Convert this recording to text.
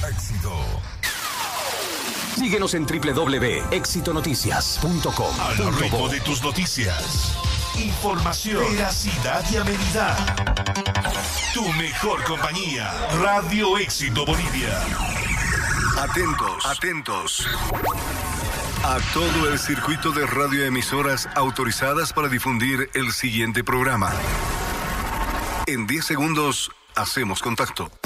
Éxito. Síguenos en www.éxitonoticias.com. Al ritmo de tus noticias. Información, veracidad y amenidad. Tu mejor compañía. Radio Éxito Bolivia. Atentos. A todo el circuito de radioemisoras autorizadas para difundir el siguiente programa. En 10 segundos hacemos contacto.